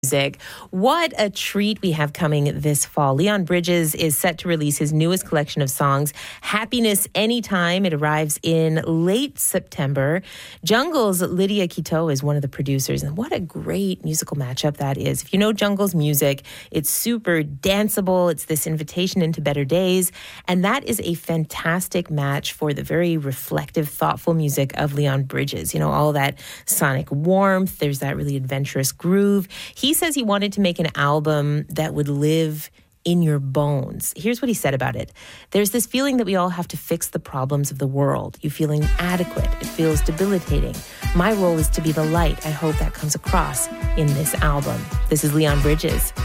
Music. What a treat we have coming this fall. Leon Bridges is set to release his newest collection of songs, Happiness Anytime. It arrives in late September. Jungle's Lydia Quito is one of the producers, and what a great musical matchup that is. If you know Jungle's music, it's super danceable. It's this invitation into better days, and that is a fantastic match for the very reflective, thoughtful music of Leon Bridges. You know, all that sonic warmth. There's that really adventurous groove. He says he wanted to make an album that would live in your bones. Here's what he said about it. There's this feeling that we all have to fix the problems of the world. You feel inadequate. It feels debilitating. My role is to be the light. I hope that comes across in this album. This is Leon Bridges.